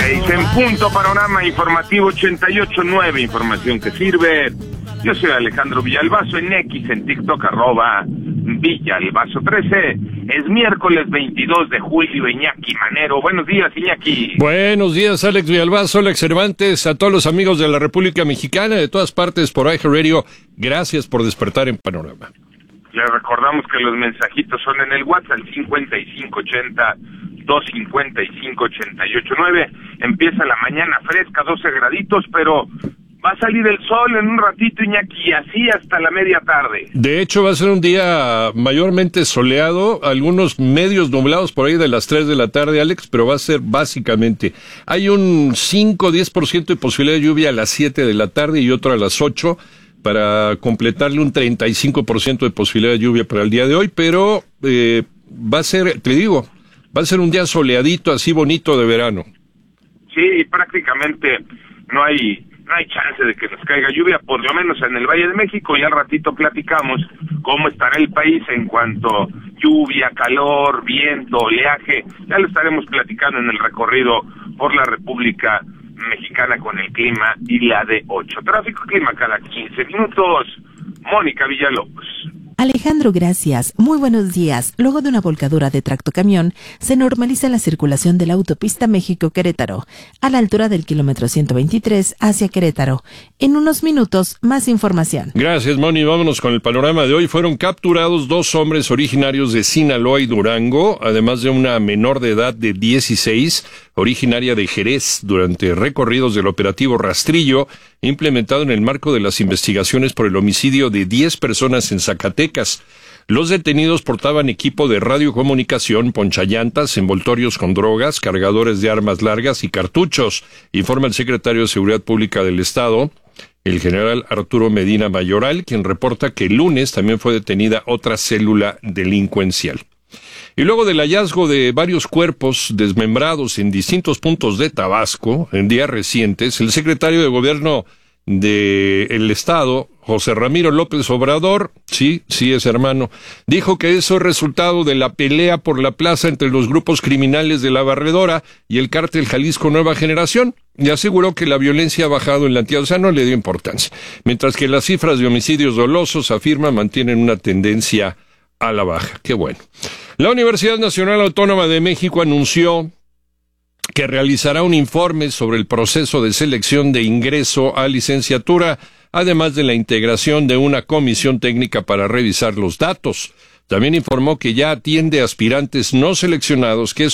En punto, panorama informativo 88.9, información que sirve. Yo soy Alejandro Villalbazo, en X, en TikTok, @Villalbazo13. Es miércoles 22 de julio, Iñaki Manero. Buenos días, Iñaki. Buenos días, Alex Villalbazo, Alex Cervantes, a todos los amigos de la República Mexicana, de todas partes por iHeartRadio. Gracias por despertar en Panorama. Les recordamos que los mensajitos son en el WhatsApp, 5580-255-88.9. Empieza la mañana fresca, 12 graditos, pero va a salir el sol en un ratito, Iñaki, y así hasta la media tarde. De hecho, va a ser un día mayormente soleado, algunos medios nublados por ahí de las 3 de la tarde, Alex, pero va a ser básicamente, hay un 5-10% de posibilidad de lluvia a las 7 de la tarde y otro a las 8, para completarle un 35% de posibilidad de lluvia para el día de hoy, pero va a ser, te digo, va a ser un día soleadito, así bonito de verano. Sí, prácticamente no hay chance de que nos caiga lluvia, por lo menos en el Valle de México, y al ratito platicamos cómo estará el país en cuanto lluvia, calor, viento, oleaje. Ya lo estaremos platicando en el recorrido por la República Mexicana con el clima y la de 8. Tráfico y clima cada 15 minutos. Mónica Villalobos. Alejandro, gracias. Muy buenos días. Luego de una volcadura de tractocamión, se normaliza la circulación de la autopista México-Querétaro, a la altura del kilómetro 123 hacia Querétaro. En unos minutos, más información. Gracias, Moni. Vámonos con el panorama de hoy. Fueron capturados 2 hombres originarios de Sinaloa y Durango, además de una menor de edad de 16, originaria de Jerez, durante recorridos del operativo Rastrillo, implementado en el marco de las investigaciones por el homicidio de 10 personas en Zacatecas. Los detenidos portaban equipo de radiocomunicación, ponchallantas, envoltorios con drogas, cargadores de armas largas y cartuchos, informa el secretario de Seguridad Pública del Estado, el general Arturo Medina Mayoral, quien reporta que el lunes también fue detenida otra célula delincuencial. Y luego del hallazgo de varios cuerpos desmembrados en distintos puntos de Tabasco, en días recientes, el secretario de Gobierno del Estado, José Ramiro López Obrador, sí es hermano, dijo que eso es resultado de la pelea por la plaza entre los grupos criminales de La Barredora y el cártel Jalisco Nueva Generación, y aseguró que la violencia ha bajado en la entidad, o sea, no le dio importancia, mientras que las cifras de homicidios dolosos, afirma, mantienen una tendencia a la baja. Qué bueno. La Universidad Nacional Autónoma de México anunció que realizará un informe sobre el proceso de selección de ingreso a licenciatura, además de la integración de una comisión técnica para revisar los datos. También informó que ya atiende a aspirantes no seleccionados que